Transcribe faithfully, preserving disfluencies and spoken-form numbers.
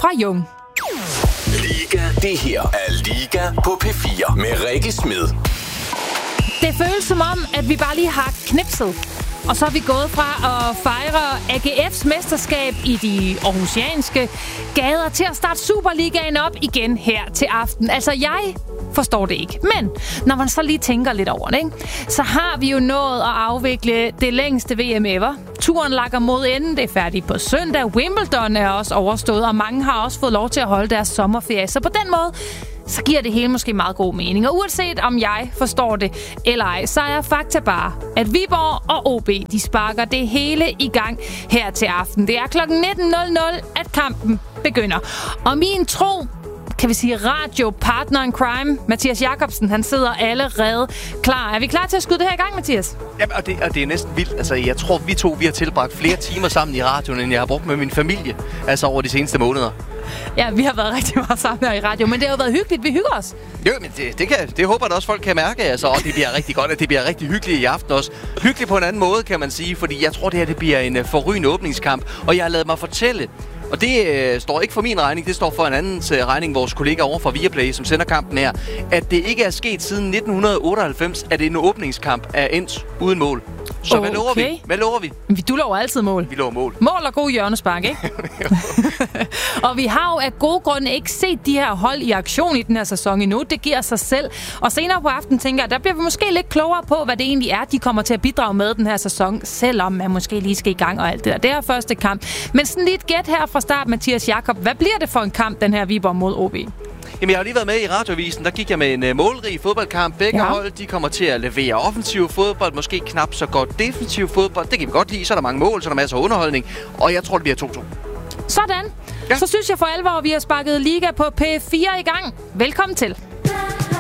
fra Jung. Liga. Det her er Liga på P fire med Rikke Smed. Det føles som om, at vi bare lige har knipset. Og så er vi gået fra at fejre A G F's mesterskab i de aarhusianske gader til at starte Superligaen op igen her til aften. Altså, jeg forstår det ikke. Men når man så lige tænker lidt over det, ikke? Så har vi jo nået at afvikle det længste V M ever. Turen lakker mod enden. Det er færdigt på søndag. Wimbledon er også overstået, og mange har også fået lov til at holde deres sommerferie. Så på den måde, så giver det hele måske meget god mening. Og uanset om jeg forstår det eller ej, så er fakta bare, at Viborg og O B, de sparker det hele i gang her til aften. Det er klokken nitten nul nul, at kampen begynder. Og min tro, kan vi sige radiopartner in crime, Mathias Jakobsen, han sidder allerede klar. Er vi klar til at skyde det her i gang, Mathias? Jamen, og det, og det er næsten vildt. Altså, jeg tror, vi to vi har tilbragt flere timer sammen i radioen, end jeg har brugt med min familie. Altså over de seneste måneder. Ja, vi har været rigtig meget sammen her i radio, men det har jo været hyggeligt. Vi hygger os. Jo, men det, det, kan, det håber jeg også, folk kan mærke. Altså, og det bliver rigtig godt, at det bliver rigtig hyggeligt i aften også. Hyggeligt på en anden måde, kan man sige, fordi jeg tror, det her det bliver en uh, forrygende åbningskamp. Og jeg har ladet mig fortælle, og det øh, står ikke for min regning, det står for en andens øh, regning, vores kollega over fra Viaplay, som sender kampen her, at det ikke er sket siden nitten otteoghalvfems, at en åbningskamp er endt uden mål. Så okay. hvad lover vi? Hvad lover vi? Du lover altid mål. Vi lover mål. Mål og god hjørnespark, ikke? Og vi har jo af gode grunde ikke set de her hold i aktion i den her sæson endnu. Det giver sig selv. Og senere på aftenen tænker jeg, der bliver vi måske lidt klogere på, hvad det egentlig er, de kommer til at bidrage med den her sæson, selvom man måske lige skal i gang og alt det der. Det er første kamp. Men sådan lige et gæt her fra start, Mathias Jakob. Hvad bliver det for en kamp, den her Viborg mod O B? Jamen, jeg har lige været med i radioavisen. Der gik jeg med en uh, målrig fodboldkamp. Begge ja. hold, de kommer til at levere offensiv fodbold, måske knap så godt defensiv fodbold. Det kan vi godt lide. Så er der mange mål, så er der masser af underholdning. Og jeg tror, det bliver to to. Sådan. Ja. Så synes jeg for alvor, vi har sparket Liga på P fire i gang. Velkommen til.